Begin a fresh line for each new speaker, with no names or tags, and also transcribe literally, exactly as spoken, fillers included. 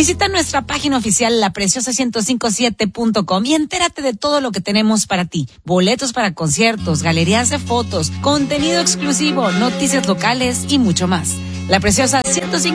Visita nuestra página oficial la preciosa ciento cincuenta y siete punto com y entérate de todo lo que tenemos para ti. Boletos para conciertos, galerías de fotos, contenido exclusivo, noticias locales y mucho más. La Preciosa ciento cincuenta